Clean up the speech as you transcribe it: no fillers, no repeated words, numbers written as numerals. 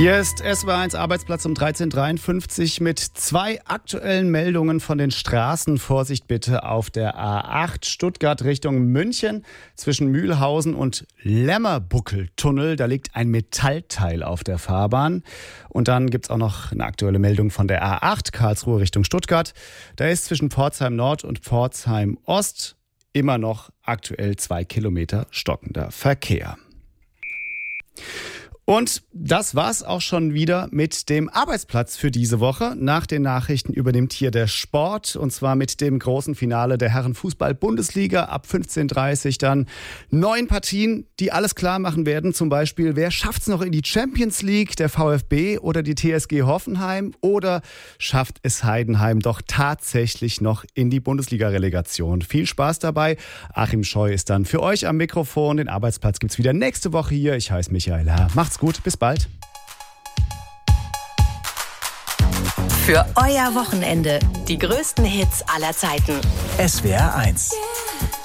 Hier ist SWR1 Arbeitsplatz um 13.53 Uhr mit 2 aktuellen Meldungen von den Straßen. Vorsicht bitte auf der A8 Stuttgart Richtung München zwischen Mühlhausen und Lämmerbuckeltunnel. Da liegt ein Metallteil auf der Fahrbahn. Und dann gibt es auch noch eine aktuelle Meldung von der A8 Karlsruhe Richtung Stuttgart. Da ist zwischen Pforzheim Nord und Pforzheim Ost immer noch aktuell 2 Kilometer stockender Verkehr. Und das war's auch schon wieder mit dem Arbeitsplatz für diese Woche. Nach den Nachrichten übernimmt hier der Sport, und zwar mit dem großen Finale der Herrenfußball-Bundesliga ab 15:30 Uhr dann 9 Partien, die alles klar machen werden. Zum Beispiel, wer schafft's noch in die Champions League, der VfB oder die TSG Hoffenheim, oder schafft es Heidenheim doch tatsächlich noch in die Bundesliga-Relegation? Viel Spaß dabei. Achim Scheu ist dann für euch am Mikrofon. Den Arbeitsplatz gibt's wieder nächste Woche hier. Ich heiße Michael Herr. Macht's gut, bis bald. Für euer Wochenende die größten Hits aller Zeiten. SWR 1